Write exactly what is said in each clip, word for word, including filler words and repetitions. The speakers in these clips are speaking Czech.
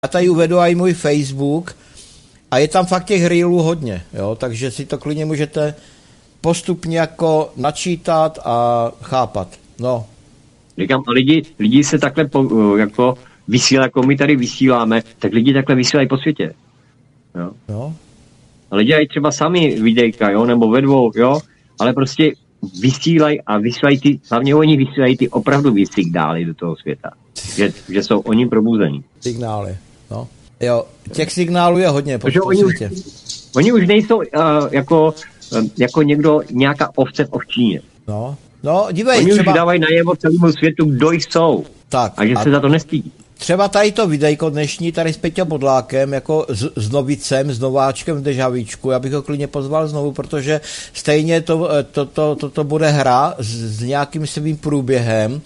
Já tady uvedu i můj Facebook a je tam fakt těch reelů hodně, jo, takže si to klidně můžete postupně jako načítat a chápat, no. Říkám, a lidi, lidi se takhle po, jako vysílají, jako my tady vysíláme, tak lidi takhle vysílají po světě. Jo. No. A lidi dělají třeba sami videjka, jo, nebo ve dvou, jo, ale prostě vysílají a vysílají ty, hlavně oni vysílají ty opravdový signály do toho světa, že, že jsou oni probuzení. Signály, no. Jo, těch signálů je hodně po oni už, oni už nejsou uh, jako, uh, jako někdo, nějaká ovce v ovčíně. No, no, dívej, oni třeba... už dávají najevo celému světu, kdo jsou. Tak. A že a... se za to nestydí. Třeba tady to videjko dnešní, tady s Peťou Bodlákem, jako s, s novicem, s nováčkem v Dežavíčku, já bych ho klidně pozval znovu, protože stejně to, to, to, to, to bude hra s, s nějakým svým průběhem.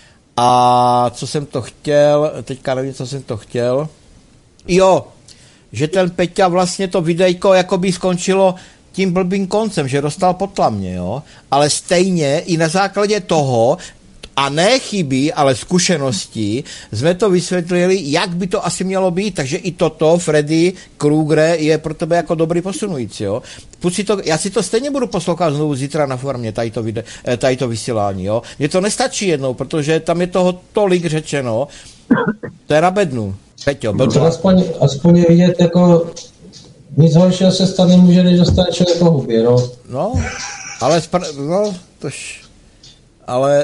A co jsem to chtěl, teďka nevím, co jsem to chtěl. Jo, že ten Peťa vlastně to videjko jakoby skončilo tím blbým koncem, že dostal potlamně, jo, ale stejně i na základě toho, a ne chyby, ale zkušenosti, jsme to vysvětlili, jak by to asi mělo být, takže i toto, Freddy Krueger, je pro tebe jako dobrý posunující, jo. Si to, já si to stejně budu poslouchat znovu zítra na formě, tady to, vide, tady to vysílání, jo. Mně to nestačí jednou, protože tam je toho tolik řečeno, to je na bednu. Peťo, no, aspoň, aspoň je vidět, jako nic horšího se stane může, než dostane člověk po hubě, no. No, ale, spr- no, tož, ale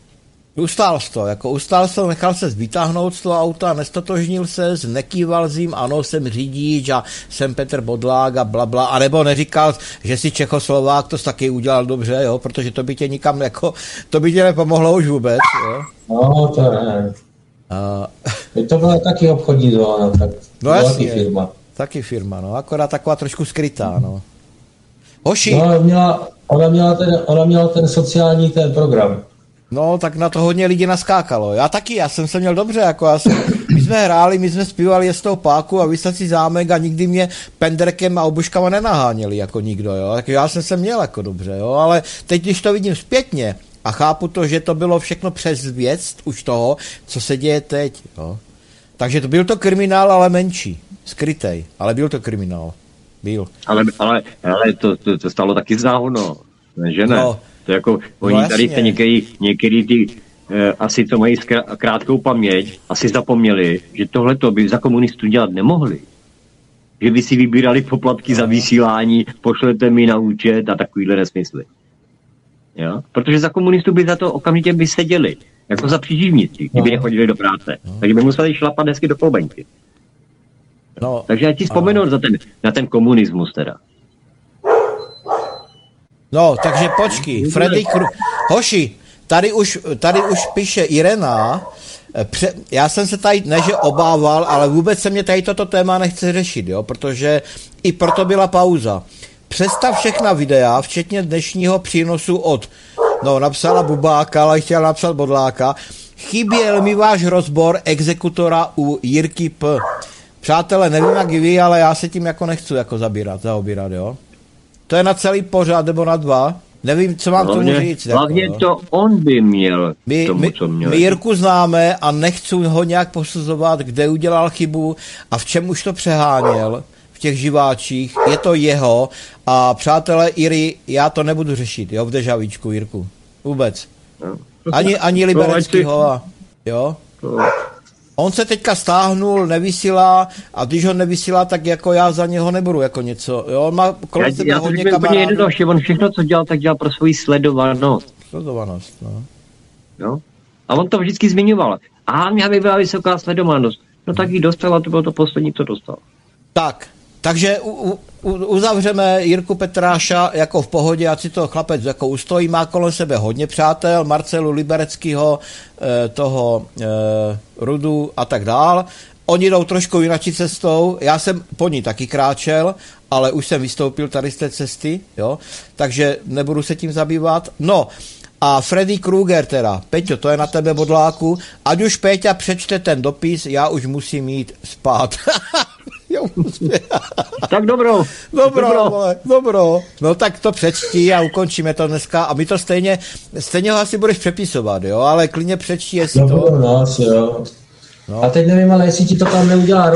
ustál jsi to, jako ustál jsi to, nechal se vytáhnout z toho auta, nestotožnil se, nekýval jim, ano, jsem řidič a jsem Petr Bodlák a blabla, anebo neříkal, že si Čechoslovák, to jsi taky udělal dobře, jo, protože to by tě nikam, jako, to by tě nepomohlo už vůbec, jo. No, to ne. Uh, to byla taky obchodní zóna, tak no jasně, taky firma. Taky firma, no, akorát taková trošku skrytá, no. Hoši. No, ona měla, ona měla, ten, ona měla ten sociální ten program. No, tak na to hodně lidí naskákalo. Já taky, já jsem se měl dobře, jako já jsem, my jsme hráli, my jsme zpívali z toho páku a Vysací zámek a nikdy mě penderkem a obuškama nenaháněli, jako nikdo, jo. Tak já jsem se měl jako dobře, jo, ale teď, když to vidím zpětně a chápu to, že to bylo všechno přes věc už toho, co se děje teď, jo. Takže to byl to kriminál, ale menší, skrytej, ale byl to kriminál, byl. Ale, ale, ale to, to, to stalo taky záhodno, že ne? No. To jako, oni no tady se některý, některý ty, eh, asi to mají krátkou paměť, asi zapomněli, že tohleto by za komunistů dělat nemohli. Že by si vybírali poplatky no. za vysílání, pošlete mi na účet a takovýhle nesmysly. Jo? Protože za komunistů by za to okamžitě by seděli, jako za příživníci, kdyby no. nechodili do práce. No. Takže by museli šlapat hezky do klobenky. No. Takže já ti vzpomenu no. za ten, na ten komunismus teda. No, takže počkej, Freddy Kru... Hoši, tady už, tady už píše Irena, pře... já jsem se tady neže obával, ale vůbec se mě tady toto téma nechce řešit, jo, protože i proto byla pauza. Přestav všechna videa, včetně dnešního přínosu od, no, napsala Bubáka, ale chtěla napsat Bodláka, chyběl mi váš rozbor exekutora u Jirky P. Přátelé, nevím jak vy, ale já se tím jako nechci jako zabírat, zaobírat, jo. To je na celý pořád, nebo na dva. Nevím, co mám hlavně, tomu říct. Hlavně jako, to on by měl my, tomu, my, co měl. My Jirku známe a nechci ho nějak posuzovat, kde udělal chybu a v čem už to přeháněl v těch živáčích. Je to jeho a přátelé Iry, já to nebudu řešit, jo, v Dežavíčku, Jirku. Vůbec. No. Ani, ani Libereckýho a jo. To. On se teďka stáhnul, nevysílá a když ho nevysílá, tak jako já za něho nebudu jako něco. Jo, on má kolem sebe hodně kamarádů. On všechno, co dělal, tak dělal pro svoji sledovanost. Sledovanost, no. No. A on to vždycky zmiňoval. A mě by byla vysoká sledovanost. No tak ji dostal a to bylo to poslední, co dostal. Tak, takže u, u, uzavřeme Jirku Petráša jako v pohodě, ať si to chlapec jako ustojí, má kolem sebe hodně přátel, Marcelu Libereckýho, eh, toho eh, Rudu a tak dál. Oni jdou trošku jinačí cestou, já jsem po ní taky kráčel, ale už jsem vystoupil tady z té cesty, jo, takže nebudu se tím zabývat. No, a Freddy Krueger teda, Peťo, to je na tebe, Bodláku, ať už Péťa přečte ten dopis, já už musím jít spát. Tak dobro. Dobro, dobro. Vole, dobro. No tak to přečti a ukončíme to dneska. A my to stejně, stejně ho asi budeš přepisovat, jo, ale klidně přečti, jestli dobro, to... Nás, jo. No. A teď nevím, ale jestli ti to tam neudělá